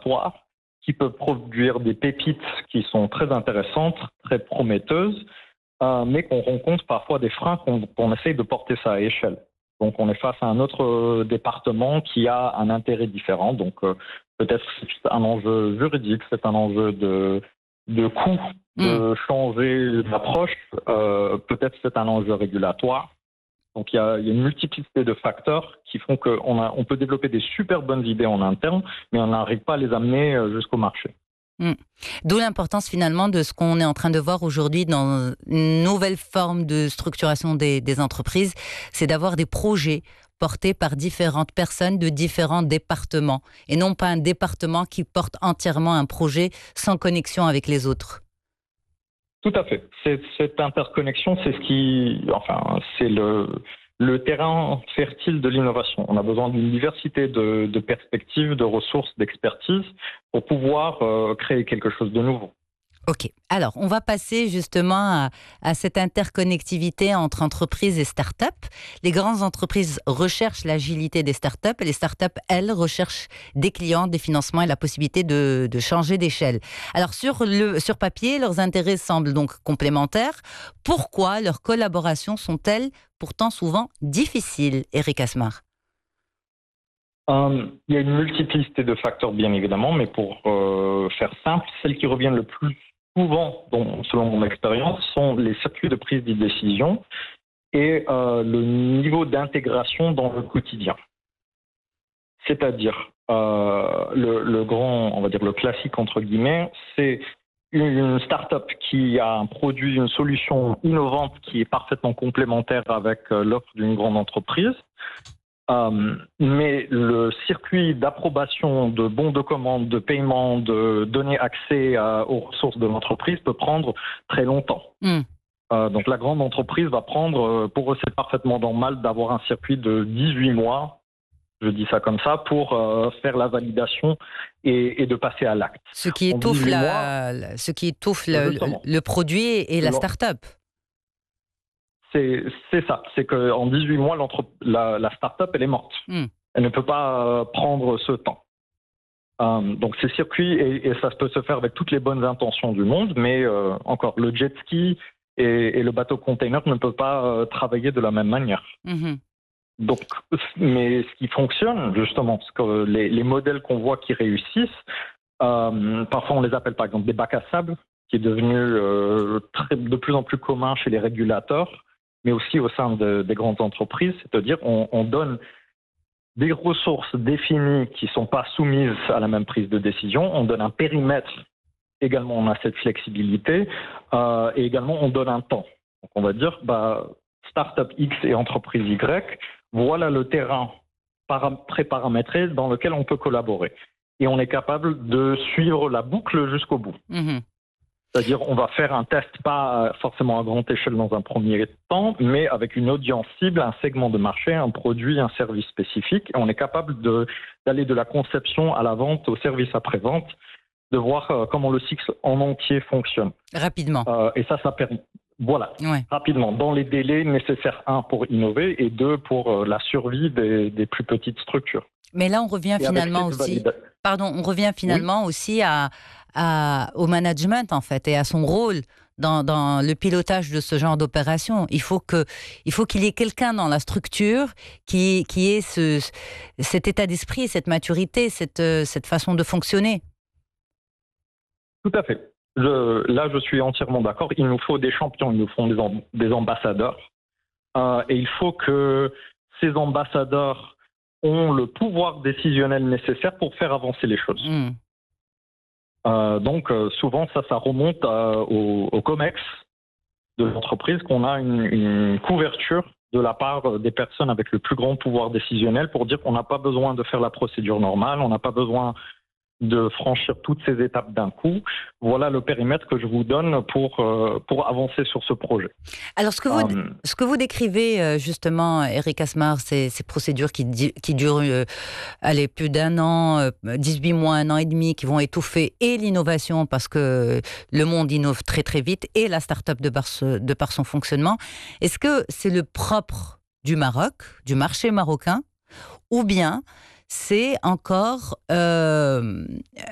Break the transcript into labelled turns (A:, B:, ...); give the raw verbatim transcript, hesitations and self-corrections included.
A: laboratoire qui peut produire des pépites qui sont très intéressantes, très prometteuses, euh, mais qu'on rencontre parfois des freins qu'on, qu'on essaye de porter ça à échelle. Donc on est face à un autre euh, département qui a un intérêt différent. Donc euh, peut-être c'est un enjeu juridique, c'est un enjeu de, de coût, de
B: Mmh.
A: changer d'approche, euh, peut-être c'est un enjeu régulatoire. Donc il y a, il y a une multiplicité de facteurs qui font qu'on a, on peut développer des super bonnes idées en interne, mais on n'arrive pas à les amener euh, jusqu'au marché.
B: Mmh. D'où l'importance finalement de ce qu'on est en train de voir aujourd'hui dans une nouvelle forme de structuration des, des entreprises, c'est d'avoir des projets portés par différentes personnes de différents départements et non pas un département qui porte entièrement un projet sans connexion avec les autres.
A: Tout à fait. C'est, cette interconnexion, c'est ce qui, enfin, c'est le, le terrain fertile de l'innovation. On a besoin d'une diversité de, de perspectives, de ressources, d'expertise pour pouvoir euh, créer quelque chose de nouveau.
B: Ok, alors on va passer justement à, à cette interconnectivité entre entreprises et start-up. Les grandes entreprises recherchent l'agilité des start-up et les start-up, elles, recherchent des clients, des financements et la possibilité de, de changer d'échelle. Alors sur, le, sur papier, leurs intérêts semblent donc complémentaires. Pourquoi leurs collaborations sont-elles pourtant souvent difficiles, Eric Asmar?
A: Euh, il y a une multiplicité de facteurs, bien évidemment, mais pour euh, faire simple, celles qui reviennent le plus souvent, dont, selon mon expérience, sont les circuits de prise de décision et euh, le niveau d'intégration dans le quotidien. C'est-à-dire, euh, le, le grand, on va dire le classique entre guillemets, c'est une start-up qui a un produit, une solution innovante qui est parfaitement complémentaire avec euh, l'offre d'une grande entreprise. Euh, mais le circuit d'approbation de bons de commande, de paiement, de donner accès à, aux ressources de l'entreprise peut prendre très longtemps.
B: Mmh.
A: Euh, donc la grande entreprise va prendre, euh, pour eux c'est parfaitement normal d'avoir un circuit de dix-huit mois, je dis ça comme ça, pour euh, faire la validation et, et de passer à l'acte.
B: Ce qui
A: En
B: étouffe,
A: dix-huit mois,
B: la, la- ce qui étouffe le, le-
A: justement,
B: le produit et la start-up.
A: c'est, c'est ça, c'est qu'en dix-huit mois, l'entre- la, la start-up elle est morte.
B: Mmh.
A: Elle ne peut pas euh, prendre ce temps. Euh, donc ces circuits, et, et ça peut se faire avec toutes les bonnes intentions du monde, mais euh, encore, le jet ski et, et le bateau container ne peuvent pas euh, travailler de la même manière.
B: Mmh.
A: Donc, mais ce qui fonctionne, justement, parce que les, les modèles qu'on voit qui réussissent, euh, parfois on les appelle par exemple des bacs à sable, qui est devenu euh, très, de plus en plus commun chez les régulateurs, mais aussi au sein de, des grandes entreprises, c'est-à-dire on, on donne des ressources définies qui ne sont pas soumises à la même prise de décision. On donne un périmètre, également on a cette flexibilité, euh, et également on donne un temps. Donc on va dire, bah, Startup X et entreprise Y, voilà le terrain para- pré-paramétré dans lequel on peut collaborer. Et on est capable de suivre la boucle jusqu'au bout.
B: Mmh.
A: C'est-à-dire, on va faire un test, pas forcément à grande échelle dans un premier temps, mais avec une audience cible, un segment de marché, un produit, un service spécifique. Et on est capable de, d'aller de la conception à la vente, au service après-vente, de voir euh, comment le cycle en entier fonctionne.
B: Rapidement.
A: Euh, et ça, ça permet, voilà,
B: Ouais.
A: rapidement, dans les délais nécessaires, un, pour innover, et deux, pour euh, la survie des, des plus petites structures.
B: Mais là, on revient
A: Et avec
B: finalement
A: cette
B: aussi,
A: valida-
B: pardon, on revient
A: Oui,
B: finalement aussi à, à- au management en fait et à son rôle dans, dans le pilotage de ce genre d'opération. Il faut que, il faut qu'il y ait quelqu'un dans la structure qui, qui ait ce, cet état d'esprit, cette maturité, cette, euh, cette façon de fonctionner.
A: tout à fait. Je, là, je suis entièrement d'accord. Il nous faut des champions, il nous faut des, amb- des ambassadeurs. Euh, et il faut que ces ambassadeurs ont le pouvoir décisionnel nécessaire pour faire avancer les choses.
B: Mmh.
A: Euh, donc, euh, souvent, ça, ça remonte euh, au, au COMEX de l'entreprise, qu'on a une, une couverture de la part des personnes avec le plus grand pouvoir décisionnel pour dire qu'on n'a pas besoin de faire la procédure normale, on n'a pas besoin de franchir toutes ces étapes d'un coup. Voilà le périmètre que je vous donne pour, euh, pour avancer sur ce projet.
B: Alors, ce que vous,
A: Euh,
B: ce que vous décrivez euh, justement, Eric Asmar, ces, ces procédures qui, di- qui durent euh, allez, plus d'un an, euh, dix-huit mois, un an et demi, qui vont étouffer et l'innovation parce que le monde innove très très vite et la start-up de par, ce- de par son fonctionnement. Est-ce que c'est le propre du Maroc, du marché marocain, ou bien c'est encore euh,